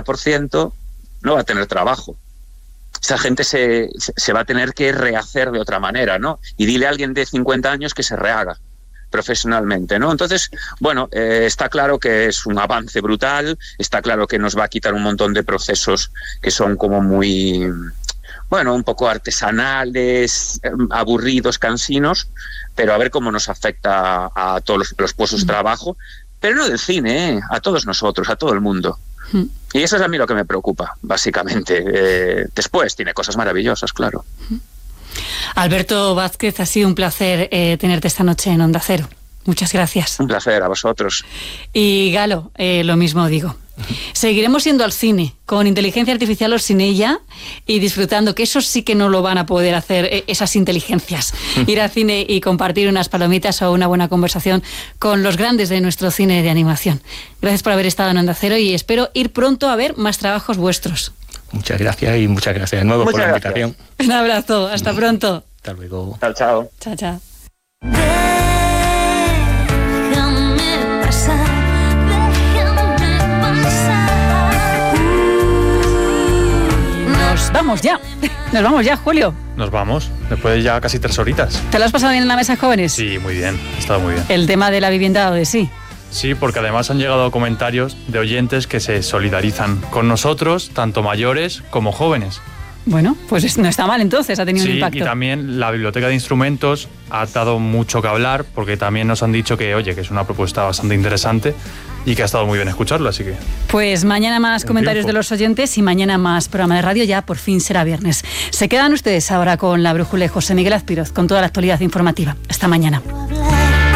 50% no va a tener trabajo. Esa gente se va a tener que rehacer de otra manera, ¿no? Y dile a alguien de 50 años que se rehaga profesionalmente, ¿no? Entonces, bueno, está claro que es un avance brutal, está claro que nos va a quitar un montón de procesos que son como muy, bueno, un poco artesanales, aburridos, cansinos, pero a ver cómo nos afecta a todos los puestos de trabajo, pero no del cine, a todos nosotros, a todo el mundo. Y eso es a mí lo que me preocupa, básicamente. Después tiene cosas maravillosas, claro. Alberto Vázquez, ha sido un placer tenerte esta noche en Onda Cero. Muchas gracias. Un placer a vosotros. Y Galo, lo mismo digo. Seguiremos yendo al cine, con inteligencia artificial o sin ella, y disfrutando, que eso sí que no lo van a poder hacer esas inteligencias. Ir al cine y compartir unas palomitas o una buena conversación con los grandes de nuestro cine de animación. Gracias por haber estado en Onda Cero y espero ir pronto a ver más trabajos vuestros. Muchas gracias y muchas gracias de nuevo por la invitación. Un abrazo, hasta pronto. Hasta luego. Chao, chao. Chao, chao. Nos vamos ya, Julio. Nos vamos, después de ya casi 3 horitas. ¿Te lo has pasado bien en la mesa, jóvenes? Sí, muy bien, ha estado muy bien. El tema de la vivienda ha dado de sí. Sí, porque además han llegado comentarios de oyentes que se solidarizan con nosotros, tanto mayores como jóvenes. Bueno, pues no está mal entonces, ha tenido un impacto. Y también la biblioteca de instrumentos ha dado mucho que hablar, porque también nos han dicho que, oye, que es una propuesta bastante interesante y que ha estado muy bien escucharlo, así que... Pues mañana más comentarios de los oyentes y mañana más programa de radio, ya por fin será viernes. Se quedan ustedes ahora con La Brújula de José Miguel Azpiroz, con toda la actualidad informativa. Hasta mañana.